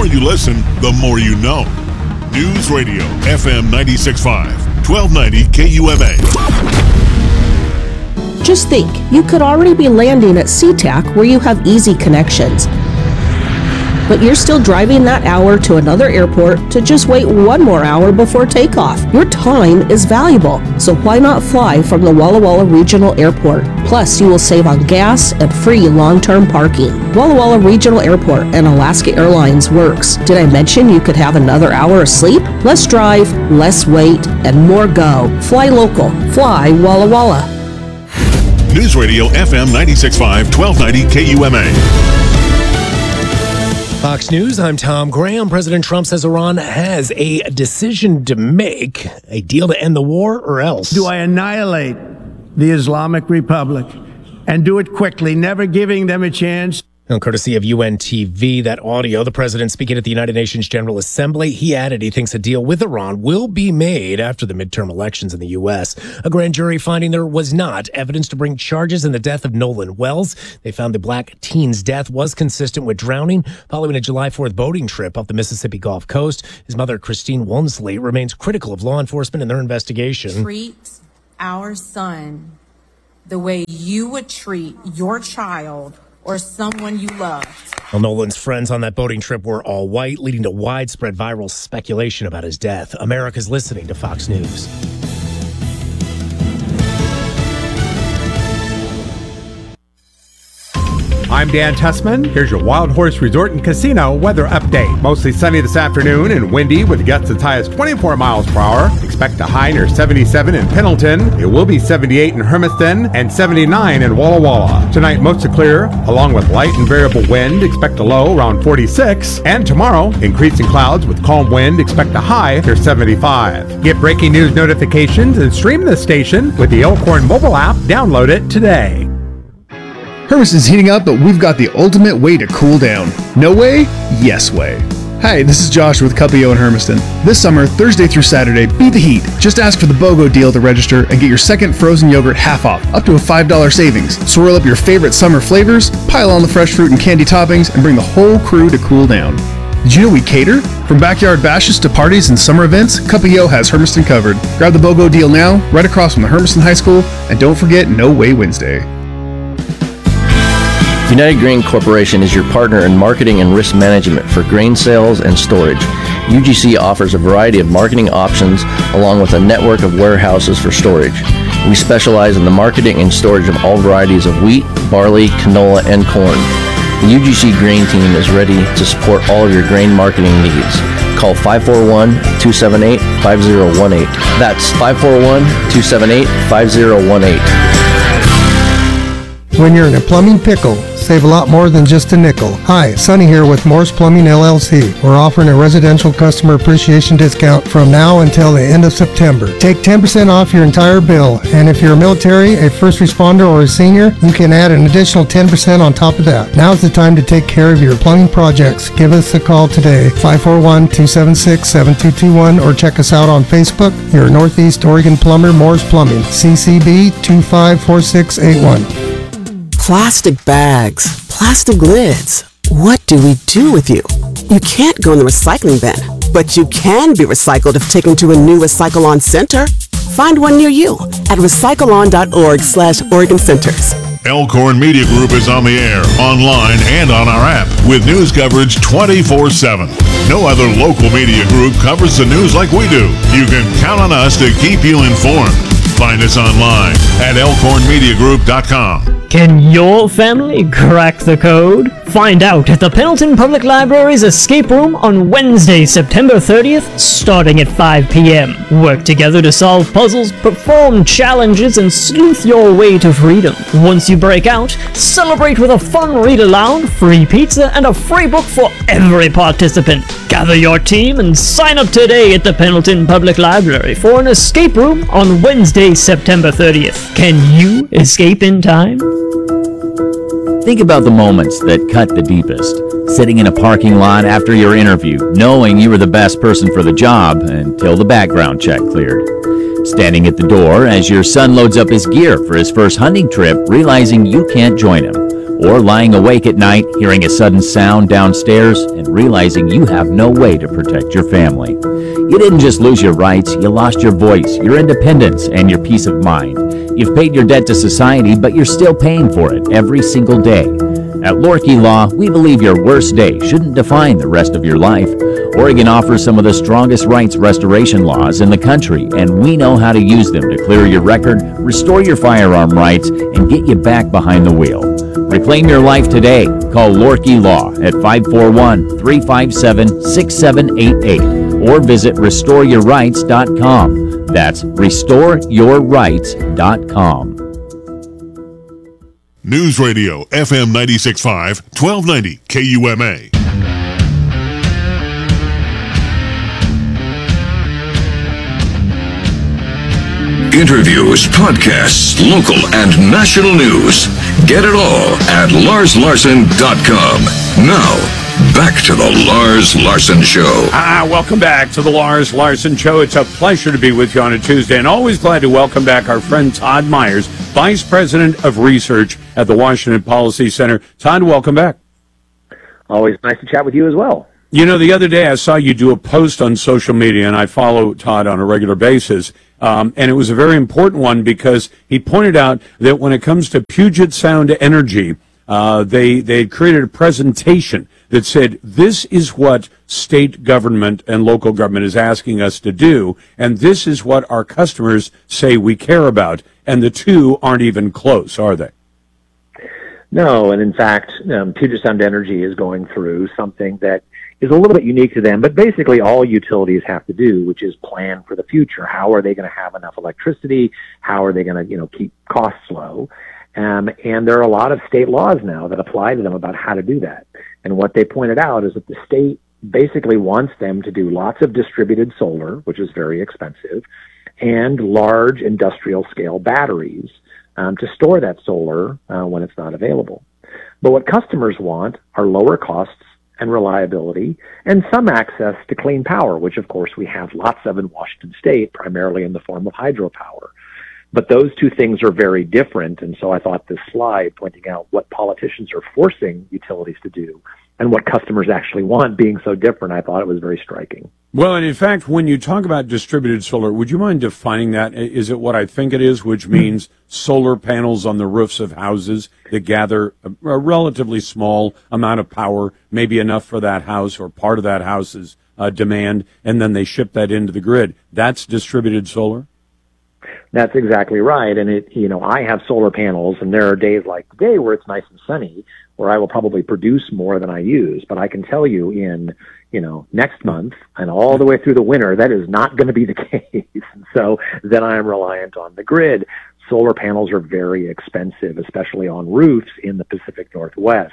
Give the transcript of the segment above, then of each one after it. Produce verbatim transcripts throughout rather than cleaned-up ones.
more you listen, the more you know. News Radio, F M ninety-six point five, twelve ninety K U M A. Just think, you could already be landing at SeaTac where you have easy connections. But you're still driving that hour to another airport to just wait one more hour before takeoff. Your time is valuable, so why not fly from the Walla Walla Regional Airport? Plus, you will save on gas and free long-term parking. Walla Walla Regional Airport and Alaska Airlines works. Did I mention you could have another hour of sleep? Less drive, less wait, and more go. Fly local. Fly Walla Walla. News Radio F M ninety-six point five, twelve ninety K U M A. Fox News, I'm Tom Graham. President Trump says Iran has a decision to make, a deal to end the war or else. Do I annihilate the Islamic Republic and do it quickly, never giving them a chance? And courtesy of U N T V, that audio, the president speaking at the United Nations General Assembly, he added he thinks a deal with Iran will be made after the midterm elections in the U S. A grand jury finding there was not evidence to bring charges in the death of Nolan Wells. They found the black teen's death was consistent with drowning following a July fourth boating trip off the Mississippi Gulf Coast. His mother, Christine Walmsley, remains critical of law enforcement in their investigation. Treat our son the way you would treat your child or someone you loved. Well, Nolan's friends on that boating trip were all white, leading to widespread viral speculation about his death. America's listening to Fox News. I'm Dan Tussman. Here's your Wild Horse Resort and Casino weather update. Mostly sunny this afternoon and windy with gusts as high as twenty-four miles per hour. Expect a high near seventy-seven in Pendleton. It will be seventy-eight in Hermiston and seventy-nine in Walla Walla. Tonight, mostly clear, along with light and variable wind. Expect a low around forty-six. And tomorrow, increasing clouds with calm wind. Expect a high near seventy-five. Get breaking news notifications and stream the station with the Elkhorn mobile app. Download it today. Hermiston's heating up, but we've got the ultimate way to cool down. No way? Yes way. Hi, this is Josh with Cuppio in Hermiston. This summer, Thursday through Saturday, beat the heat. Just ask for the BOGO deal to register and get your second frozen yogurt half off, up to a five dollars savings. Swirl up your favorite summer flavors, pile on the fresh fruit and candy toppings, and bring the whole crew to cool down. Did you know we cater? From backyard bashes to parties and summer events, Cuppio has Hermiston covered. Grab the BOGO deal now, right across from the Hermiston High School, and don't forget No Way Wednesday. United Grain Corporation is your partner in marketing and risk management for grain sales and storage. U G C offers a variety of marketing options along with a network of warehouses for storage. We specialize in the marketing and storage of all varieties of wheat, barley, canola, and corn. The U G C Grain Team is ready to support all of your grain marketing needs. Call five four one, two seven eight, five zero one eight. That's five four one, two seven eight, five zero one eight. When you're in a plumbing pickle, save a lot more than just a nickel. Hi, Sonny here with Morse Plumbing L L C. We're offering a residential customer appreciation discount from now until the end of September. Take ten percent off your entire bill, and if you're a military, a first responder, or a senior, you can add an additional ten percent on top of that. Now's the time to take care of your plumbing projects. Give us a call today, five four one, two seven six, seven two two one, or check us out on Facebook. Your Northeast Oregon plumber, Morse Plumbing, C C B two five four six eight one. Plastic bags, plastic lids. What do we do with you? You can't go in the recycling bin, but you can be recycled if taken to a new Recycle-On Center. Find one near you at recycleon.org slash Oregon Centers. Elkhorn Media Group is on the air, online, and on our app with news coverage twenty-four seven. No other local media group covers the news like we do. You can count on us to keep you informed. Find us online at elkhorn media group dot com. Can your family crack the code? Find out at the Pendleton Public Library's Escape Room on Wednesday, September thirtieth, starting at five p.m. Work together to solve puzzles, perform challenges, and sleuth your way to freedom. Once you break out, celebrate with a fun read-aloud, free pizza, and a free book for every participant. Gather your team and sign up today at the Pendleton Public Library for an escape room on Wednesday, September thirtieth. Can you escape in time? Think about the moments that cut the deepest. Sitting in a parking lot after your interview, knowing you were the best person for the job until the background check cleared. Standing at the door as your son loads up his gear for his first hunting trip, realizing you can't join him. Or lying awake at night, hearing a sudden sound downstairs and realizing you have no way to protect your family. You didn't just lose your rights, you lost your voice, your independence, and your peace of mind. You've paid your debt to society, but you're still paying for it every single day. At Lorkey Law, we believe your worst day shouldn't define the rest of your life. Oregon offers some of the strongest rights restoration laws in the country, and we know how to use them to clear your record, restore your firearm rights, and get you back behind the wheel. Reclaim your life today. Call Lorkey Law at five four one, three five seven, six seven eight eight or visit restore your rights dot com. That's restore your rights dot com. News Radio F M ninety-six point five, twelve ninety K U M A. Interviews, podcasts, local and national news. Get it all at lars larson dot com. Now, back to the Lars Larson Show. Ah, welcome back to the Lars Larson Show. It's a pleasure to be with you on a Tuesday, and always glad to welcome back our friend Todd Myers, Vice President of Research at the Washington Policy Center. Todd, welcome back. Always nice to chat with you as well. You know, the other day I saw you do a post on social media, and I follow Todd on a regular basis, um, and it was a very important one because he pointed out that when it comes to Puget Sound Energy, uh, they they had created a presentation that said, this is what state government and local government is asking us to do, and this is what our customers say we care about, and the two aren't even close, are they? No, and in fact, um, Puget Sound Energy is going through something that is a little bit unique to them, but basically all utilities have to do, which is plan for the future. How are they going to have enough electricity? How are they going to, you know, keep costs low? Um, and there are a lot of state laws now that apply to them about how to do that. And what they pointed out is that the state basically wants them to do lots of distributed solar, which is very expensive, and large industrial scale batteries um, to store that solar uh, when it's not available. But what customers want are lower costs and reliability, and some access to clean power, which of course we have lots of in Washington State, primarily in the form of hydropower. But those two things are very different, and so I thought this slide pointing out what politicians are forcing utilities to do and what customers actually want being so different, I thought it was very striking. Well, and in fact, when you talk about distributed solar, would you mind defining that? Is it what I think it is, which means solar panels on the roofs of houses that gather a, a relatively small amount of power, maybe enough for that house or part of that house's uh, demand, and then they ship that into the grid? That's distributed solar? That's exactly right. And it, you know, I have solar panels, and there are days like today where it's nice and sunny, where I will probably produce more than I use. But I can tell you in, you know, next month and all the way through the winter, that is not going to be the case. And so then I am reliant on the grid. Solar panels are very expensive, especially on roofs in the Pacific Northwest.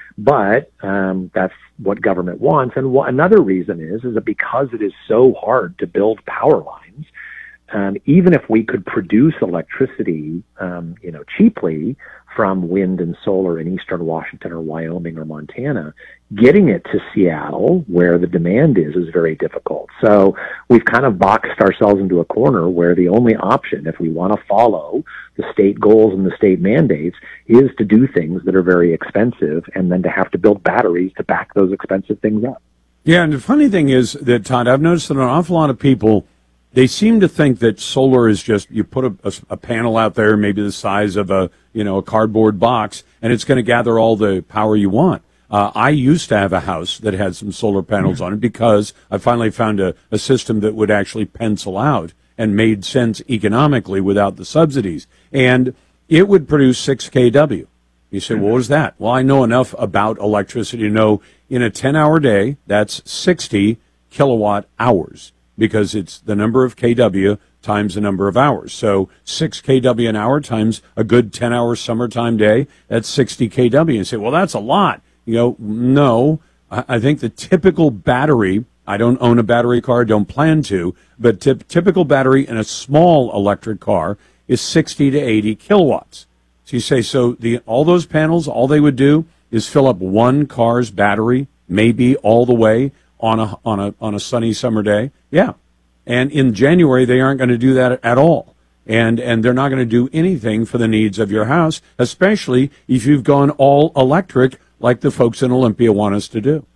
But um, that's what government wants. And what, another reason is, is that because it is so hard to build power lines, Um, even if we could produce electricity, um, you know, cheaply from wind and solar in eastern Washington or Wyoming or Montana, getting it to Seattle, where the demand is, is very difficult. So we've kind of boxed ourselves into a corner where the only option, if we want to follow the state goals and the state mandates, is to do things that are very expensive and then to have to build batteries to back those expensive things up. Yeah, and the funny thing is that, Todd, I've noticed that an awful lot of people, they seem to think that solar is just, you put a, a, a panel out there, maybe the size of a, you know, a cardboard box, and it's going to gather all the power you want. Uh, I used to have a house that had some solar panels on it because I finally found a, a system that would actually pencil out and made sense economically without the subsidies. And it would produce six K W. You say, well, what is that? Well, I know enough about electricity to know in a ten-hour day, that's sixty kilowatt hours, because it's the number of K W times the number of hours. So six K W an hour times a good ten-hour summertime day, that's sixty K W. You say, well, that's a lot. You go, no, I think the typical battery, I don't own a battery car, don't plan to, but t- typical battery in a small electric car is sixty to eighty kilowatts. So you say, so the all those panels, all they would do is fill up one car's battery, maybe all the way on a on a on a sunny summer day. Yeah. And in January they aren't going to do that at all. and, and they're not going to do anything for the needs of your house, especially if you've gone all electric like the folks in Olympia want us to do.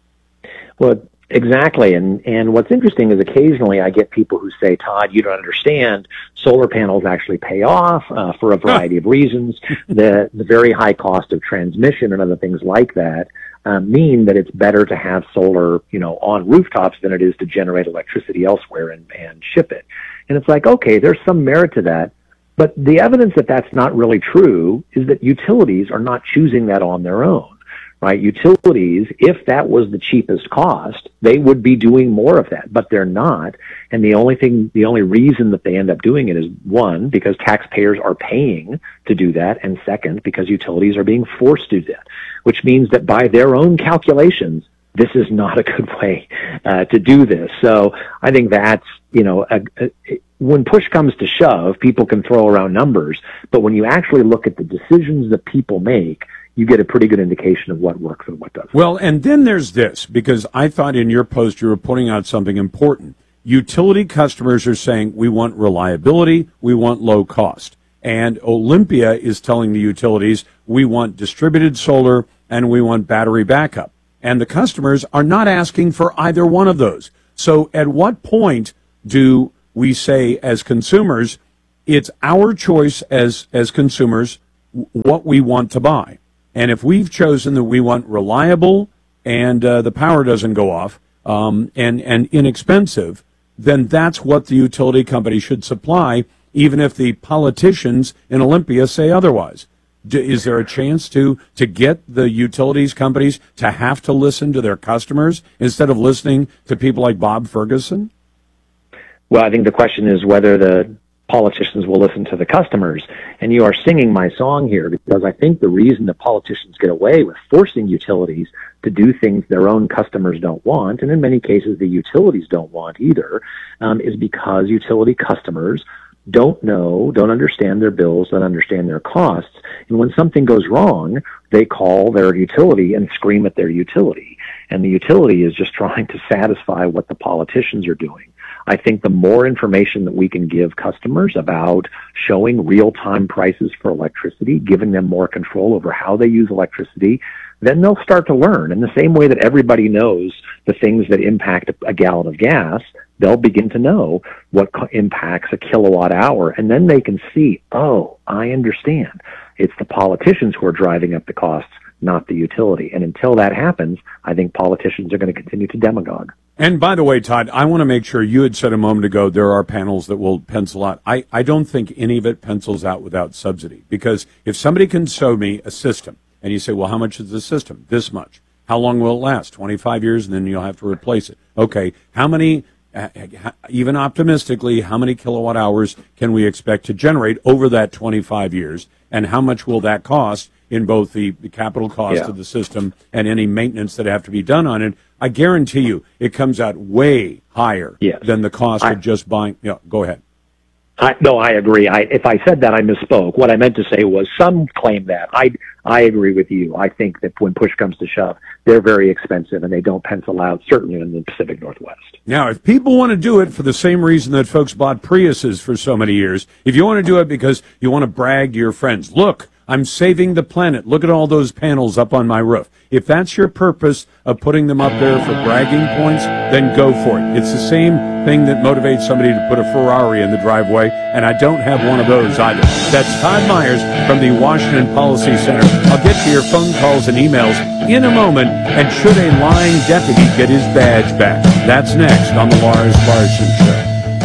Well, exactly. And, and what's interesting is occasionally I get people who say, Todd, you don't understand. Solar panels actually pay off uh, for a variety of reasons. The, the very high cost of transmission and other things like that um, mean that it's better to have solar, you know, on rooftops than it is to generate electricity elsewhere and, and ship it. And it's like, okay, there's some merit to that. But the evidence that that's not really true is that utilities are not choosing that on their own. Right? Utilities, if that was the cheapest cost, they would be doing more of that, but they're not. And the only thing, the only reason that they end up doing it is, one, because taxpayers are paying to do that, and second, because utilities are being forced to do that, which means that by their own calculations, this is not a good way uh, to do this. So I think that's, you know, a, a, when push comes to shove, people can throw around numbers, but when you actually look at the decisions that people make, you get a pretty good indication of what works and what doesn't. Well, and then there's this, because I thought in your post you were putting out something important. Utility customers are saying, we want reliability, we want low cost. And Olympia is telling the utilities, we want distributed solar and we want battery backup. And the customers are not asking for either one of those. So at what point do we say as consumers, it's our choice as, as consumers what we want to buy? And if we've chosen that we want reliable and uh, the power doesn't go off um, and, and inexpensive, then that's what the utility company should supply, even if the politicians in Olympia say otherwise. D- is there a chance to, to get the utilities companies to have to listen to their customers instead of listening to people like Bob Ferguson? Well, I think the question is whether the politicians will listen to the customers. And you are singing my song here, because I think the reason that politicians get away with forcing utilities to do things their own customers don't want, and in many cases the utilities don't want either, um, is because utility customers don't know, don't understand their bills, don't understand their costs. And when something goes wrong, they call their utility and scream at their utility. And the utility is just trying to satisfy what the politicians are doing. I think the more information that we can give customers about showing real-time prices for electricity, giving them more control over how they use electricity, then they'll start to learn. In the same way that everybody knows the things that impact a gallon of gas, they'll begin to know what impacts a kilowatt hour. And then they can see, oh, I understand. It's the politicians who are driving up the costs, not the utility. And until that happens, I think politicians are going to continue to demagogue. And by the way, Todd, I want to make sure, you had said a moment ago there are panels that will pencil out. I, I don't think any of it pencils out without subsidy, because if somebody can show me a system and you say, well, how much is the system? This much. How long will it last? twenty-five years, and then you'll have to replace it. Okay, how many, uh, even optimistically, how many kilowatt hours can we expect to generate over that twenty-five years? And how much will that cost in both the, the capital cost yeah. of the system and any maintenance that have to be done on it? I guarantee you it comes out way higher yes. than the cost I, of just buying. Yeah, go ahead. I, no, I agree. I, if I said that, I misspoke. What I meant to say was some claim that. I, I agree with you. I think that when push comes to shove, they're very expensive and they don't pencil out, certainly in the Pacific Northwest. Now, if people want to do it for the same reason that folks bought Priuses for so many years, if you want to do it because you want to brag to your friends, look, I'm saving the planet. Look at all those panels up on my roof. If that's your purpose of putting them up there for bragging points, then go for it. It's the same thing that motivates somebody to put a Ferrari in the driveway, and I don't have one of those either. That's Todd Myers from the Washington Policy Center. I'll get to your phone calls and emails in a moment, and should a lying deputy get his badge back? That's next on the Lars Larson Show.